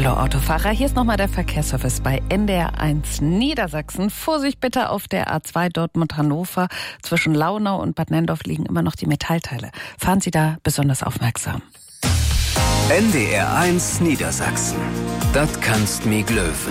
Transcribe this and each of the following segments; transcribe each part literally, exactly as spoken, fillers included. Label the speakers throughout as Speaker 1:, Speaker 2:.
Speaker 1: Hallo Autofahrer, hier ist nochmal der Verkehrsservice bei N D R eins Niedersachsen. Vorsicht bitte auf der A zwei Dortmund-Hannover. Zwischen Launau und Bad Nenndorf liegen immer noch die Metallteile. Fahren Sie da besonders aufmerksam.
Speaker 2: N D R eins Niedersachsen. Das kannst mi glöwen.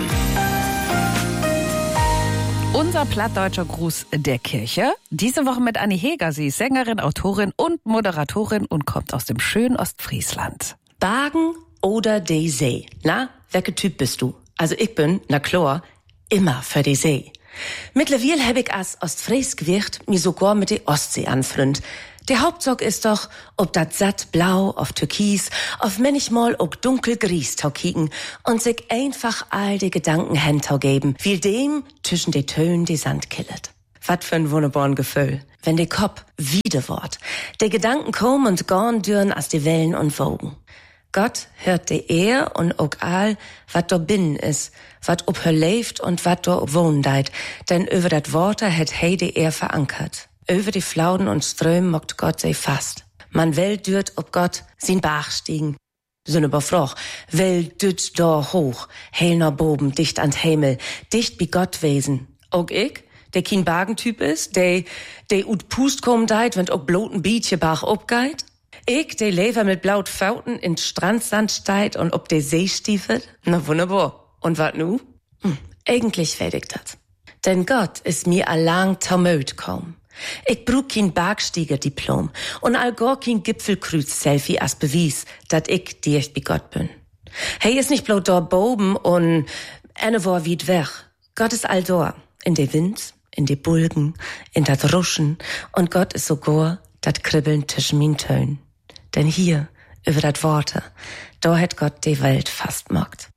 Speaker 1: Unser plattdeutscher Gruß der Kirche. Diese Woche mit Annie Heger. Sie ist Sängerin, Autorin und Moderatorin und kommt aus dem schönen Ostfriesland.
Speaker 3: Bagen oder die See? Na, welcher Typ bist du? Also ich bin, na klar, immer für die See. Mittlerweile hab ich als Ostfries gewirkt, mir sogar mit der Ostsee anfreund. Der Hauptsache ist doch, ob dat satt blau, auf Türkis, auf manchmal auch dunkelgries tau kicken und sich einfach all die Gedanken hentau geben, wie dem zwischen de Tönen die Sand killet. Wat für ein wunderbaren Gefühl, wenn der Kopf wieder wort. De Gedanken kommen und gorn dürren als die Wellen und Wogen. Gott hört de Ehr und auch all, wat do binnen is, wat ob her leeft und wat do wohnen deit, denn über dat Worte het he de Ehr verankert. Über die Flauden und Strömen mockt Gott sei fast. Man will dürt ob Gott sin Bach stiegen. Sünne befroch, will dürt da hoch, hell nach boben, dicht ans Himmel, dicht wie Gott wesen. Auch ich, der kein Bagentyp ist, der, der ut Pust kommen deit, wenn auch bloten Bietje Bach obgeit. Ich, der Lever mit blaut Fauten in Strandsand steit und ob der See stiefelt. Na wunderbar. Und wat nu? Hm, eigentlich werd ich dat. Denn Gott ist mir allang taumöd kaum. Ich brauch kein Bergsteiger-Diplom und all gar kein Gipfelkreuz-Selfie als Beweis, dat ich dicht wie Gott bin. Hey ist nicht bloß da boben und eine war weit weg. Gott ist all da. In de Wind, in de Bulgen, in dat Ruschen und Gott ist sogar dat Kribbeln zwischen min Tönen. Denn hier, über dat Worte, da hat Gott die Welt fast mockt.